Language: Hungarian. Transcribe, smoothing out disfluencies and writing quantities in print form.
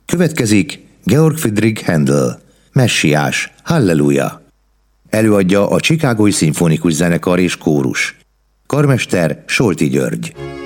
Következik Georg Friedrich Händel, Messiás, Halleluja. Előadja a Chicagói Szimfonikus Zenekar és Kórus. Karmester Solti György.